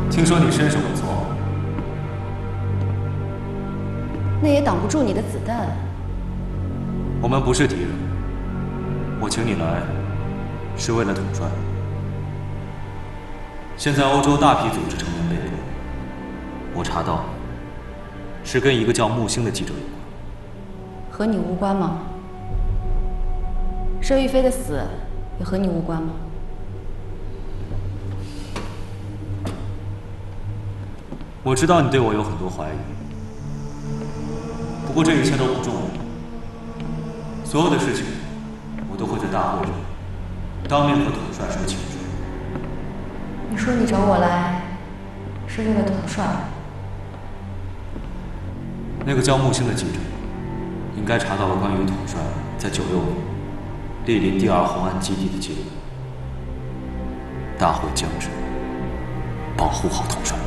听说你身手不错， 那也挡不住你的子弹。 我们不是敌人。我请你来，是为了统帅。现在欧洲大批组织成员被捕，我查到是跟一个叫木星的记者有关。 和你无关吗？佘玉飞的死也和你无关吗？ 我知道你对我有很多怀疑，不过这一切都不重要。所有的事情，我都会在大会上当面和统帅说清楚。 你说你找我来，是为了统帅？ 那个叫木星的记者，应该查到了关于统帅在96年莅临第2红岸基地的记录。大会将至，保护好统帅。